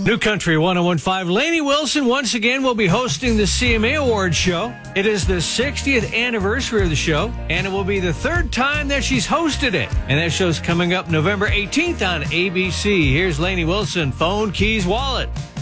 New Country 1015. Lainey Wilson once again will be hosting the CMA Awards show. It is the 60th anniversary of the show, and it will be the third time that she's hosted it. And that show's coming up November 18th on ABC. Here's Lainey Wilson, Phone, Keys, Wallet.